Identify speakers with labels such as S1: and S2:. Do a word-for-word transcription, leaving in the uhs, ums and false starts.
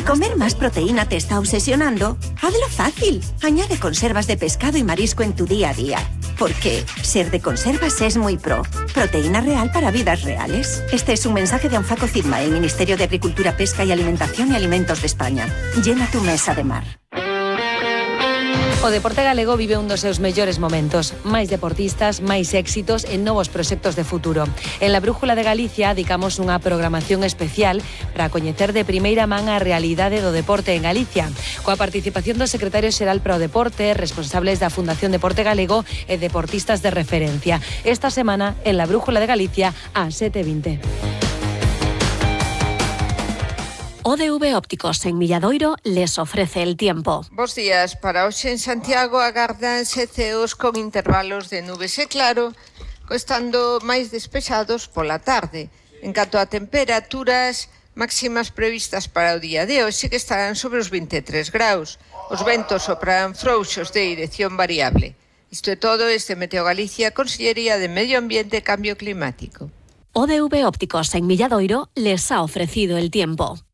S1: comer más proteína te está obsesionando, hazlo fácil. Añade conservas de pescado y marisco en tu día a día. Porque ser de conservas es muy pro. Proteína real para vidas reales. Este es un mensaje de Anfaco Cidma, el Ministerio de Agricultura, Pesca y Alimentación y Alimentos de España. Llena tu mesa de mar.
S2: O deporte galego vive un dos seus mellores momentos. Máis deportistas, máis éxitos e novos proxectos de futuro. En la Brújula de Galicia dedicamos unha programación especial para coñecer de primeira man a realidade do deporte en Galicia, coa participación do secretario xeral para o deporte, responsables da Fundación Deporte Galego e deportistas de referencia. Esta semana, en la Brújula de Galicia, a sete e vinte.
S3: O D V Ópticos en Milladoiro les ofrece el tiempo.
S4: Bos días. Para hoxe en Santiago agárdanse ceos con intervalos de nubes e claro, estando máis despexados pola tarde. En canto a temperaturas máximas previstas para o día de hoxe que estarán sobre os vinte e tres graus. Os ventos sopran frouxos de dirección variable. Isto é todo este Meteo Galicia, Consellería de Medio Ambiente e Cambio Climático.
S3: O D V Ópticos en Milladoiro les ha ofrecido el tiempo.